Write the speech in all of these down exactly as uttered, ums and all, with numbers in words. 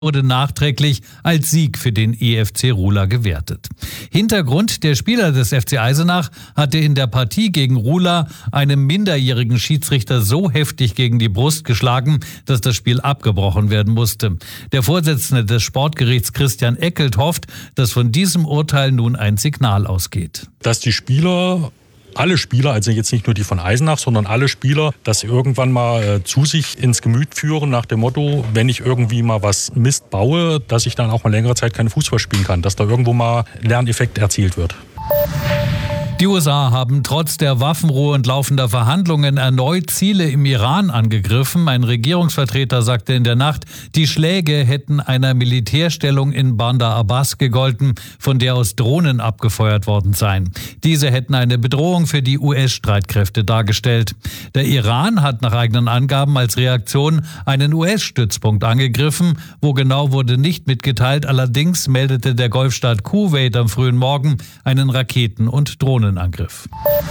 wurde nachträglich als Sieg für den E F C Ruhla gewertet. Hintergrund: Der Spieler des F C Eisenach hatte in der Partie gegen Ruhla einem minderjährigen Schiedsrichter so heftig gegen die Brust geschlagen, dass das Spiel abgebrochen werden musste. Der Vorsitzende des Sportgerichts Christian Eckelt hofft, dass von diesem Urteil nun ein Signal ausgeht. Dass die Spieler Alle Spieler, also jetzt nicht nur die von Eisenach, sondern alle Spieler, das irgendwann mal äh, zu sich ins Gemüt führen nach dem Motto, wenn ich irgendwie mal was Mist baue, dass ich dann auch mal längere Zeit keinen Fußball spielen kann, dass da irgendwo mal Lerneffekt erzielt wird. Die U S A haben trotz der Waffenruhe und laufender Verhandlungen erneut Ziele im Iran angegriffen. Ein Regierungsvertreter sagte in der Nacht, die Schläge hätten einer Militärstellung in Bandar Abbas gegolten, von der aus Drohnen abgefeuert worden seien. Diese hätten eine Bedrohung für die U S-Streitkräfte dargestellt. Der Iran hat nach eigenen Angaben als Reaktion einen U S-Stützpunkt angegriffen. Wo genau, wurde nicht mitgeteilt. Allerdings meldete der Golfstaat Kuwait am frühen Morgen einen Raketen- und Drohnen Angriff.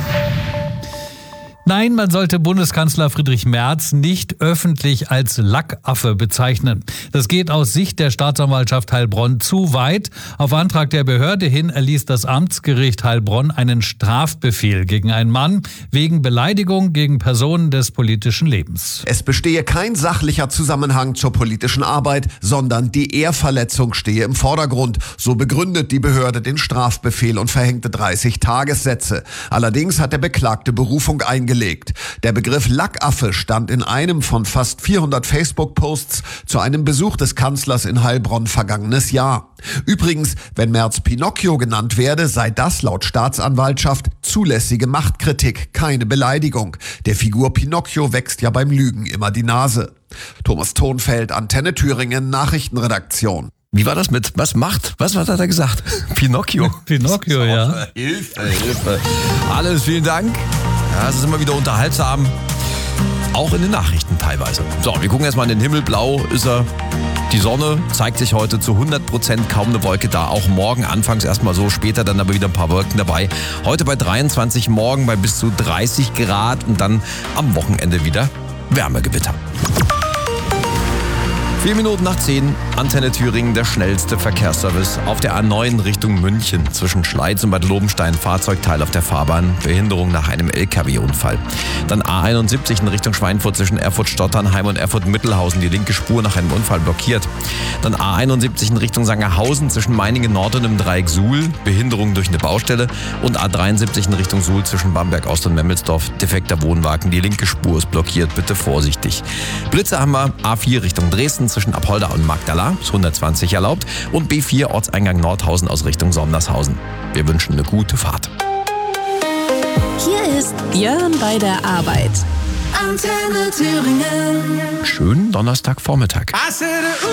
Nein, man sollte Bundeskanzler Friedrich Merz nicht öffentlich als Lackaffe bezeichnen. Das geht aus Sicht der Staatsanwaltschaft Heilbronn zu weit. Auf Antrag der Behörde hin erließ das Amtsgericht Heilbronn einen Strafbefehl gegen einen Mann wegen Beleidigung gegen Personen des politischen Lebens. Es bestehe kein sachlicher Zusammenhang zur politischen Arbeit, sondern die Ehrverletzung stehe im Vordergrund. So begründet die Behörde den Strafbefehl und verhängte dreißig Tagessätze. Allerdings hat der Beklagte Berufung eingelegt. Der Begriff Lackaffe stand in einem von fast vierhundert Facebook-Posts zu einem Besuch des Kanzlers in Heilbronn vergangenes Jahr. Übrigens, wenn Merz Pinocchio genannt werde, sei das laut Staatsanwaltschaft zulässige Machtkritik, keine Beleidigung. Der Figur Pinocchio wächst ja beim Lügen immer die Nase. Thomas Thonfeld, Antenne Thüringen, Nachrichtenredaktion. Wie war das mit, was macht, was hat er da gesagt? Pinocchio. Pinocchio, ja. Hilfe, Hilfe. Alles, vielen Dank. Ja, es ist immer wieder unterhaltsam. Auch in den Nachrichten teilweise. So, wir gucken erstmal in den Himmel. Blau ist er. Die Sonne zeigt sich heute zu hundert Prozent, kaum eine Wolke da. Auch morgen anfangs erstmal so, später dann aber wieder ein paar Wolken dabei. Heute bei dreiundzwanzig, morgen bei bis zu dreißig Grad und dann am Wochenende wieder Wärmegewitter. Vier Minuten nach zehn, Antenne Thüringen, der schnellste Verkehrsservice auf der A neun Richtung München. Zwischen Schleiz und Bad Lobenstein, Fahrzeugteil auf der Fahrbahn, Behinderung nach einem L K W-Unfall. Dann A einundsiebzig in Richtung Schweinfurt zwischen Erfurt-Stotternheim und Erfurt-Mittelhausen, die linke Spur nach einem Unfall blockiert. Dann A einundsiebzig in Richtung Sangerhausen zwischen Meiningen-Nord und im Dreieck Suhl, Behinderung durch eine Baustelle. Und A dreiundsiebzig in Richtung Suhl zwischen Bamberg-Ost und Memmelsdorf, defekter Wohnwagen, die linke Spur ist blockiert, bitte vorsichtig. Blitze haben wir, A vier Richtung Dresden zwischen Apolda und Magdala, ist hundertzwanzig erlaubt, und B vier Ortseingang Nordhausen aus Richtung Sondershausen. Wir wünschen eine gute Fahrt. Hier ist Björn bei der Arbeit. Antenne Thüringen. Schönen Donnerstagvormittag.